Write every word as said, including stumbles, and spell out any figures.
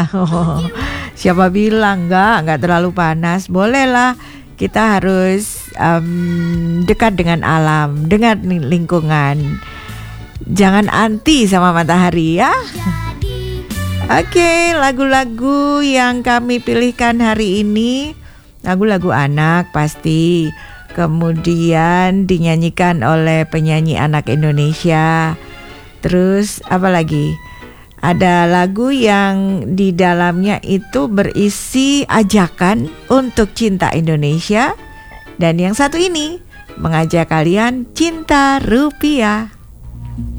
Siapa bilang enggak, enggak terlalu panas. Bolehlah, kita harus um, dekat dengan alam, dengan lingkungan. Jangan anti sama matahari ya. Oke, lagu-lagu yang kami pilihkan hari ini lagu-lagu anak pasti. Kemudian dinyanyikan oleh penyanyi anak Indonesia. Terus apa lagi? Ada lagu yang di dalamnya itu berisi ajakan untuk cinta Indonesia. Dan yang satu ini mengajak kalian cinta rupiah.